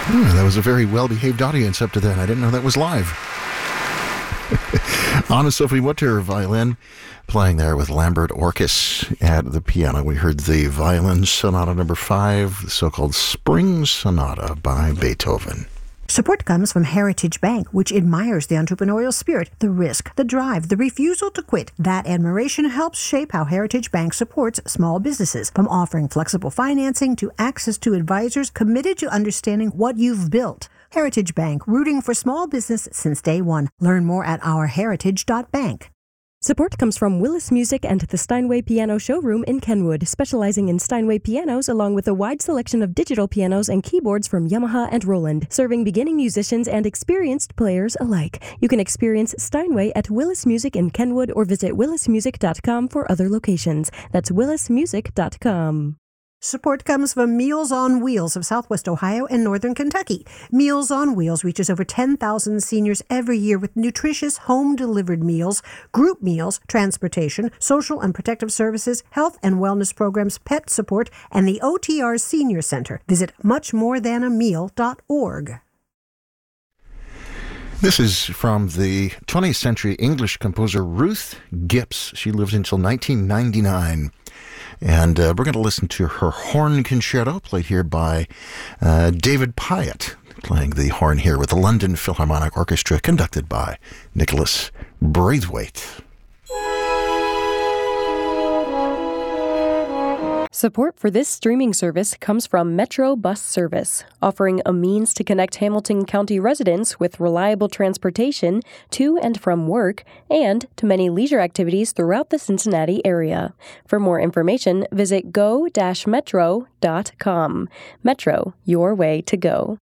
That was a very well-behaved audience up to then. I didn't know that was live. Anna Sophie Mutter, violin, playing there with Lambert Orkis at the piano. We heard the Violin Sonata number 5, the so-called Spring Sonata by Beethoven. Support comes from Heritage Bank, which admires the entrepreneurial spirit, the risk, the drive, the refusal to quit. That admiration helps shape how Heritage Bank supports small businesses, from offering flexible financing to access to advisors committed to understanding what you've built. Heritage Bank, rooting for small business since day one. Learn more at ourheritage.bank. Support comes from Willis Music and the Steinway Piano Showroom in Kenwood, specializing in Steinway pianos along with a wide selection of digital pianos and keyboards from Yamaha and Roland, serving beginning musicians and experienced players alike. You can experience Steinway at Willis Music in Kenwood or visit willismusic.com for other locations. That's willismusic.com. Support comes from Meals on Wheels of Southwest Ohio and Northern Kentucky. Meals on Wheels reaches over 10,000 seniors every year with nutritious home-delivered meals, group meals, transportation, social and protective services, health and wellness programs, pet support, and the OTR Senior Center. Visit muchmorethanAmeal.org. This is from the 20th century English composer Ruth Gipps. She lived until 1999. And we're going to listen to her horn concerto, played here by David Pyatt, playing the horn here with the London Philharmonic Orchestra, conducted by Nicholas Braithwaite. Support for this streaming service comes from Metro Bus Service, offering a means to connect Hamilton County residents with reliable transportation to and from work and to many leisure activities throughout the Cincinnati area. For more information, visit go-metro.com. Metro, your way to go.